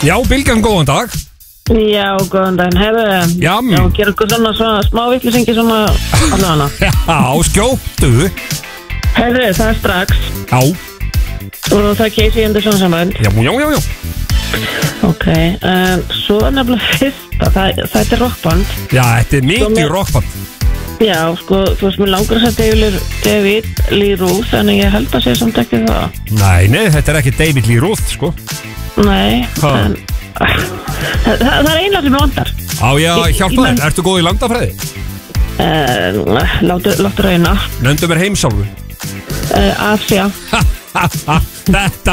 Já, Bylgjan, góðan dag. Já, góðan daginn, hefðu Já, gera ykkur svona smá vittlisingi svona allavega. Já, skjóttu. Hefðu, það er strax. Já. Og það Casey Anderson saman. Já. Ok, svo nefnilega fyrsta, þetta er rockband. Já, þetta er mikið rockband. Já, sko, þú veist, mér langar að segja David Lee Roth, þannig ég held að segja samt ekki það. Nei, þetta er ekki David Lee Roth, sko. Nei, en það er einlega sem ég vandar. Á, já, hjálpa þér, ertu góð í landafræði? Láttu reyna. Nefndu mér heimsálfu. Asía. Þetta